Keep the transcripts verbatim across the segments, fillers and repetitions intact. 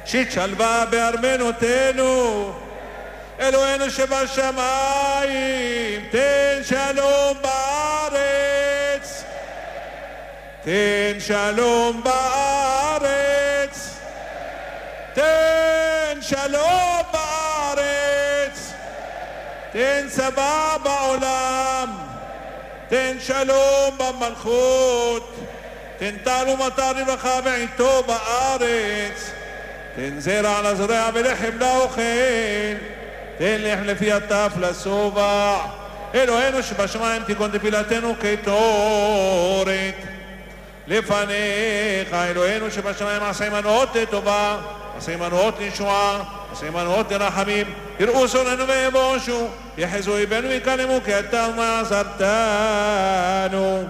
שתשלווה בארמנותינו. אלוהינו שבשמיים, תן שלום בארץ, תן שלום בארץ, תן שלום בארץ, תן צבא בעולם, תן שלום במלכות, תן טל ומטר רווחה ועיתו בארץ, תן זרע לזרע ולחם לאוכל, תן לחם לפי הטף לשובע. אלוהינו שבשמיים תיקון תפילתנו כתורת לפניך. אלוהינו שבשמיים עשה עמנו לטובה, עשה עמנו לישועה, עשה עמנו לרחמים. יראו שונאינו ויבושו, יחזו איבנו ויקלמו כי אתה עזרתנו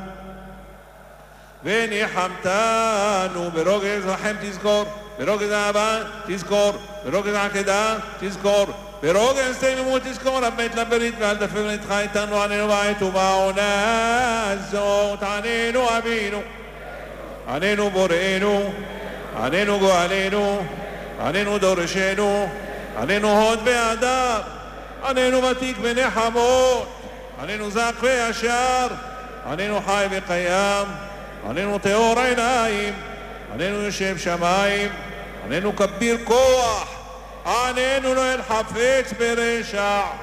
וניחמתנו. ברוגז רחם תזכור, ברוגז אהבה תזכור, ברוגז עקדה תזכור, ברוגז תמימות תזכור. הבית לברית ואל תפר נדחה איתנו עלינו בעת ובעונה הזאת. עננו אבינו, עננו בוראנו, עננו גואלנו, עננו דורשנו, עננו הוד והדר, עננו ותיק ונחמות, עננו זך וישר, עננו חי וקיים, עננו טהור עיניים, עננו יושב שמיים, עננו כביר כוח, עננו לא אל חפץ ברשע.